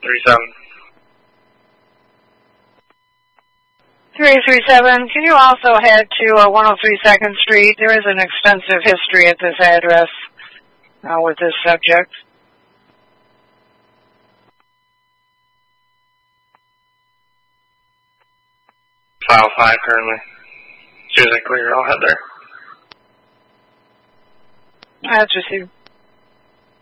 337. 337, can you also head to 103 2nd Street? There is an extensive history at this address with this subject. File 5 currently. As soon as I clear, I'll head there. That's received.